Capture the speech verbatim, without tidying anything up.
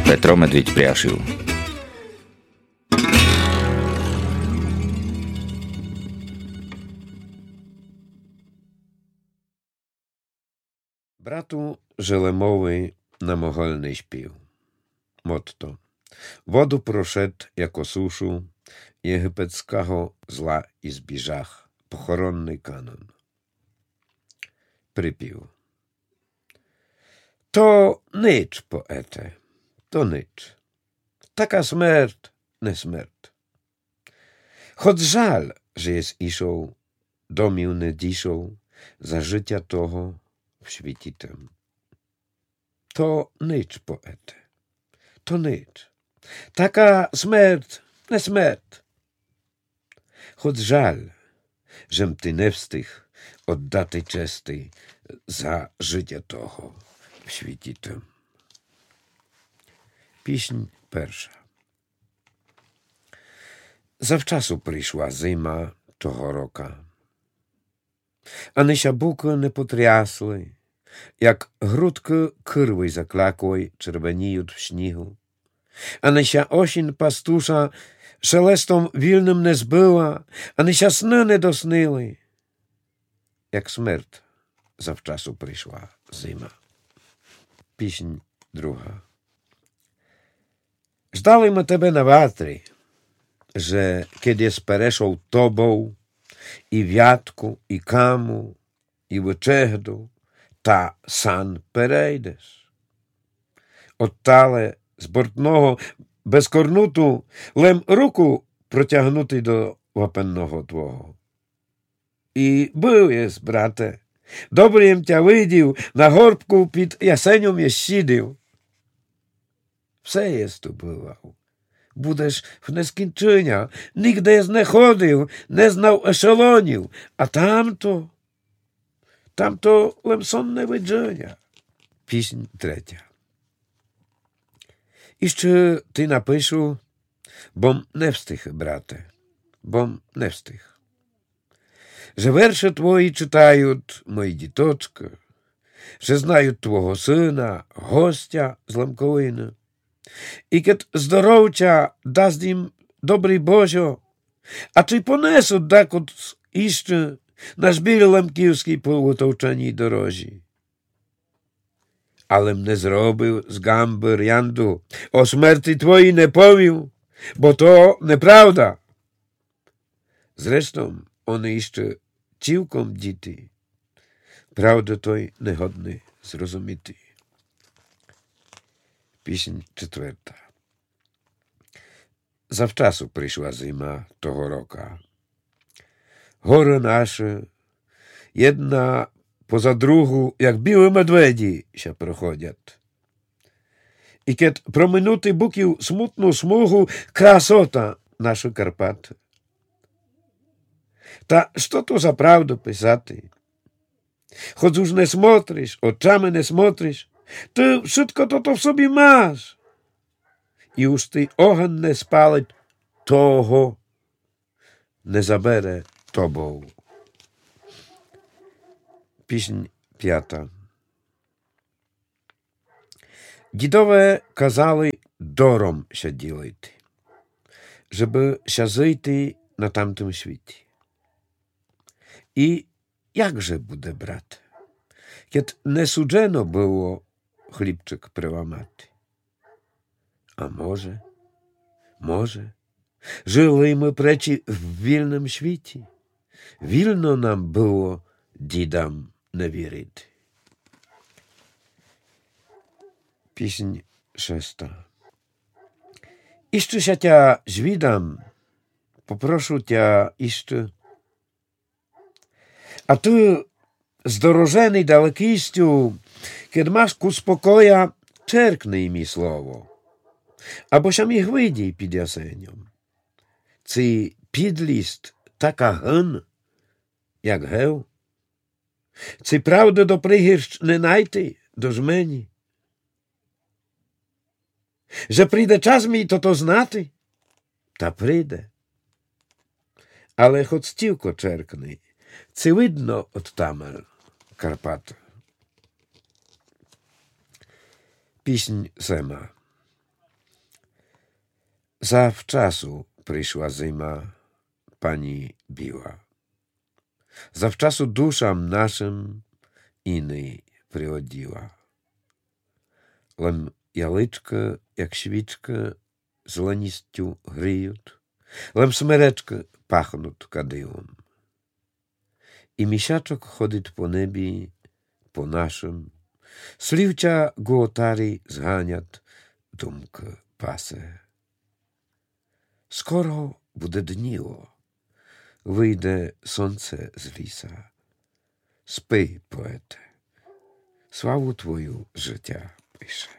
Petro Medviď priašil. Bratu Żelemowy na mogolny śpił. Motto. Wodu proszedł jako suszu єгипетського зла і збіжах. Похоронний канон. Припів. То ніч, поете, то ніч. Така смерть, не смерть. Choć żal, że jest iszą, domił nie dziszą, za życia toho w świecie tym. To ніч, поете, to ніч. Taka смерть, не смерть. Choć żal, żem ty nie wstych oddati czesty za życia toho w świecie tym. Pieśń pierwsza. Zawczasu przyszła zima того рока. A nysia buki nie potriasły, jak grudki kyrły zaklakłej czerweniють w śniegu. A nysia осінь пастуша шелестом вільним не збила, а nysia сни не доснили. Як смерть завчасу прийшла зима. Піснь друга. Ждали ми тебе на ватрі, że kiedy spereszą tobą i wiatku, i kamu, i wyczechdu, ta san perejdziesz. Ottale z bортного, bez корнуту, lem руку протягнути до вапенного твого. І був єс, брате, добрим тя видів, на горбку під ясенем єс сідив. Все єс tu бував. Будеш в нескінчення, нігде не ходив, не знав ешелонів, а там-то, там-то лем сонне видження. Піснь третя. І ще ти напишу, бом не встиг, брате, бом не встиг. Że верші твої читають мої діточки, że знають твого сина, гостя з Лемковини. І кет здоров'я дасть їм добрий Божо, а чи понесуть декот іще на жбілі лемківській полутовчаній дорожі. Але не зробив з гамби рянду, о смерті твої не повів, бо то неправда. Зрештом, вони іще цілком діти, правда той негодний зрозуміти. Піснь четверта. Завчасу прийшла зима того рока. Гори наші, jedna poza другу, jak білі медведі, ще проходять. І кет проминути буків смутну смугу, красота нашої Карпати. Та що то за правду писати? Хоч уж не смотриш, очами не смотриш, ти wszystko to to w sobie masz. I już ty ogień nie spalić, того не забере тобою. Піснь п'ята. Дідове казали дором ся ділити, żeby ся жити на тамтym світі. І jakże буде, брате, kiedy не суджено було хлібчик приламати? А може, може, жили ми пречі в вільному світі, вільно нам було дідам не вірити. Піснь шеста. Іще ся тя звідам, попрошу тя іще. А ти, здорожений далекістю, kiedy masz ku spokoja, czerknij mi słowo, або ся міг видій під ясенем. Ці підліст така гин, як гев. Ці правди до пригірщ не найти до жмені. Же прийде час мій то-то знати? Та прийде. Але хоч стівко черкни, ці видно от тамер Карпат. Піснь сема. Zawczasu przyszła zima, pani biła. Zawczasu duszam naszym innej приоділа. Лем яличка, як свічка, зеленістю гріють, лем смеречка пахнуть кадилом. І місячок ходить по небі, по нашим, слівча гуотарі зганять, думка пасе. Скоро буде дніло, вийде сонце з ліса. Спи, поете, славу твою життя пише.